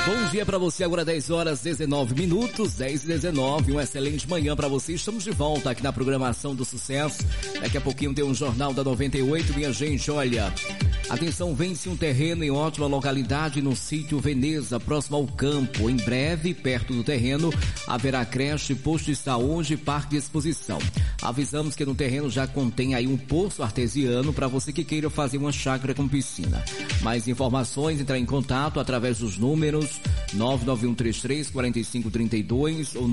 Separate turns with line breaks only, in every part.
Bom dia para você, agora 10 horas 19 minutos, 10 e 19, uma excelente manhã para você. Estamos de volta aqui na programação do sucesso. Daqui a pouquinho tem um Jornal da 98, minha gente, olha. Atenção, vende-se um terreno em ótima localidade no sítio Veneza, próximo ao campo. Em breve, perto do terreno, haverá creche, posto de saúde e parque de exposição. Avisamos que no terreno já contém aí um poço artesiano para você que queira fazer uma chácara com piscina. Mais informações, entrar em contato através dos números 99133-4532 ou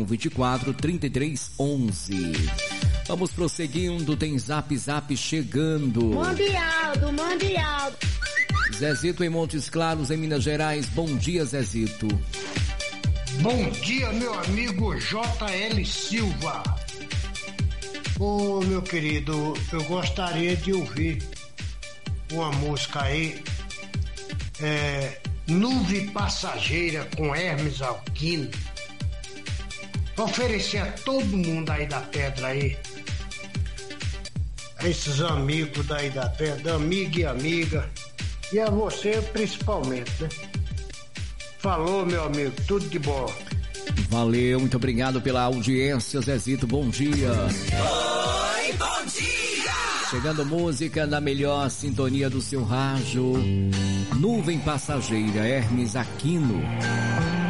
99124-3311. Vamos prosseguindo, tem Zap chegando.
Mundial.
Zezito em Montes Claros, em Minas Gerais. Bom dia, Zezito.
Bom dia, meu amigo J.L. Silva. Ô, meu querido, eu gostaria de ouvir uma música aí, Nuvem Passageira com Hermes Aquino. Oferecer a todo mundo aí da pedra aí, a esses amigos daí da pedra, amigo e amiga, e a você principalmente, né? Falou, meu amigo, tudo de bom.
Valeu, muito obrigado pela audiência, Zezito, bom dia.
Oi, bom dia!
Chegando música na melhor sintonia do seu rádio, Nuvem Passageira, Hermes Aquino.